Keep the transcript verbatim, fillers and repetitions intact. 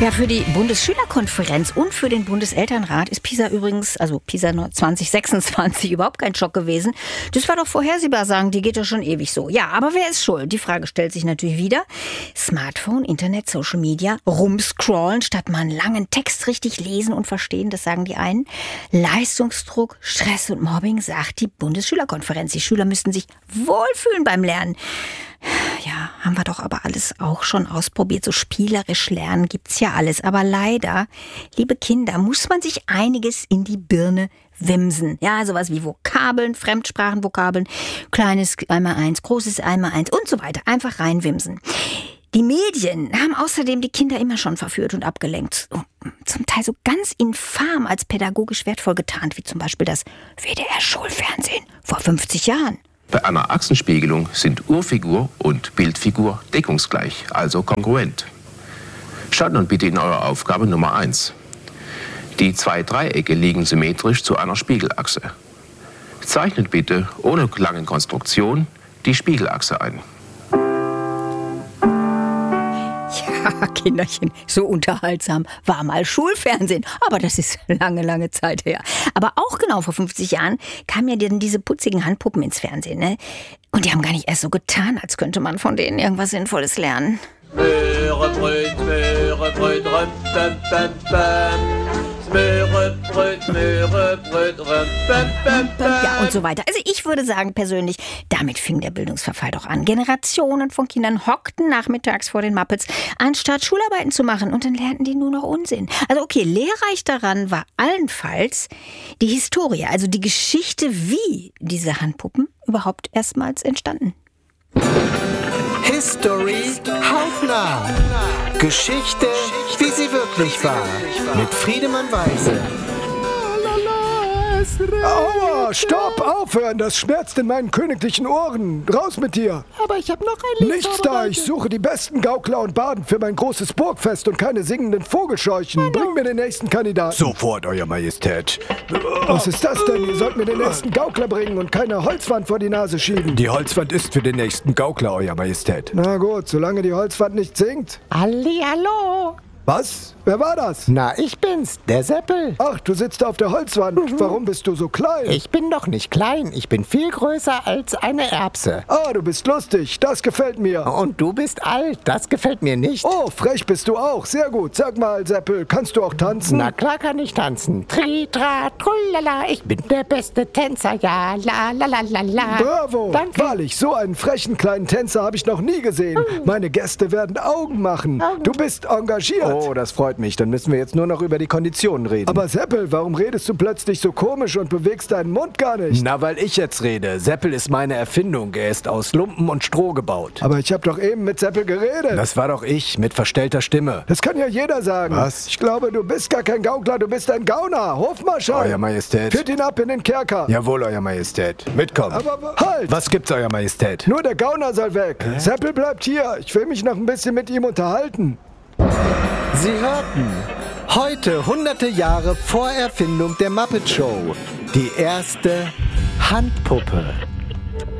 Ja, für die Bundesschülerkonferenz und für den Bundeselternrat ist PISA übrigens, also PISA zwanzig sechsundzwanzig, überhaupt kein Schock gewesen. Das war doch vorhersehbar, sagen die, geht doch schon ewig so. Ja, aber wer ist schuld? Die Frage stellt sich natürlich wieder. Smartphone, Internet, Social Media, rumscrollen, statt mal einen langen Text richtig lesen und verstehen, das sagen die einen. Leistungsdruck, Stress und Mobbing, sagt die Bundesschülerkonferenz. Die Schüler müssten sich wohlfühlen beim Lernen. Ja, haben wir doch aber alles auch schon ausprobiert. So spielerisch lernen gibt's ja alles. Aber leider, liebe Kinder, muss man sich einiges in die Birne wimsen. Ja, sowas wie Vokabeln, Fremdsprachenvokabeln, kleines Einmaleins, großes Einmaleins und so weiter. Einfach reinwimsen. Die Medien haben außerdem die Kinder immer schon verführt und abgelenkt. Zum Teil so ganz infam als pädagogisch wertvoll getarnt, wie zum Beispiel das W D R-Schulfernsehen vor fünfzig Jahren. Bei einer Achsenspiegelung sind Urfigur und Bildfigur deckungsgleich, also kongruent. Schaut nun bitte in eure Aufgabe Nummer eins. Die zwei Dreiecke liegen symmetrisch zu einer Spiegelachse. Zeichnet bitte ohne lange Konstruktion die Spiegelachse ein. Ja, Kinderchen, so unterhaltsam war mal Schulfernsehen. Aber das ist lange, lange Zeit her. Aber auch genau vor fünfzig Jahren kamen ja dann diese putzigen Handpuppen ins Fernsehen, ne? Und die haben gar nicht erst so getan, als könnte man von denen irgendwas Sinnvolles lernen. Möhre brüllt, Möhre brüllt, röm, bäm, bäm, bäm. Möhre brüllt, Möhre brüllt, röm, bäm, bäm, bäm. Ja, und so weiter. Also ich würde sagen persönlich, damit fing der Bildungsverfall doch an. Generationen von Kindern hockten nachmittags vor den Muppets, anstatt Schularbeiten zu machen. Und dann lernten die nur noch Unsinn. Also okay, lehrreich daran war allenfalls die Historie, also die Geschichte, wie diese Handpuppen überhaupt erstmals entstanden. History hautnah. Geschichte, wie sie wirklich war. Mit Friedemann Weise. Aua, stopp, aufhören, das schmerzt in meinen königlichen Ohren. Raus mit dir. Aber ich habe noch ein Lied Nichts da, ich suche die besten Gaukler und Baden für mein großes Burgfest und keine singenden Vogelscheuchen. Bring mir den nächsten Kandidaten. Sofort, Euer Majestät. Was ist das denn? Ihr sollt mir den nächsten Gaukler bringen und keine Holzwand vor die Nase schieben. Die Holzwand ist für den nächsten Gaukler, Euer Majestät. Na gut, solange die Holzwand nicht singt. Hallihallo. Was? Wer war das? Na, ich bin's, der Seppel. Ach, du sitzt auf der Holzwand. Mhm. Warum bist du so klein? Ich bin doch nicht klein. Ich bin viel größer als eine Erbse. Ah, du bist lustig. Das gefällt mir. Und du bist alt. Das gefällt mir nicht. Oh, frech bist du auch. Sehr gut. Sag mal, Seppel, kannst du auch tanzen? Na klar kann ich tanzen. Tri, tra, trullala. Ich bin der beste Tänzer. Ja, la, la, la, la, la. Bravo. Danke. Wahrlich, so einen frechen kleinen Tänzer habe ich noch nie gesehen. Mhm. Meine Gäste werden Augen machen. Augen. Du bist engagiert. Oh, das freut mich. Dann müssen wir jetzt nur noch über die Konditionen reden. Aber Seppel, warum redest du plötzlich so komisch und bewegst deinen Mund gar nicht? Na, weil ich jetzt rede. Seppel ist meine Erfindung. Er ist aus Lumpen und Stroh gebaut. Aber ich habe doch eben mit Seppel geredet. Das war doch ich, mit verstellter Stimme. Das kann ja jeder sagen. Was? Ich glaube, du bist gar kein Gaukler, du bist ein Gauner. Hofmarschall. Euer Majestät. Führt ihn ab in den Kerker. Jawohl, Euer Majestät. Mitkommen. Aber halt! Was gibt's, Euer Majestät? Nur der Gauner soll weg. Hä? Seppel bleibt hier. Ich will mich noch ein bisschen mit ihm unterhalten. Sie hörten heute hunderte Jahre vor Erfindung der Muppet Show die erste Handpuppe.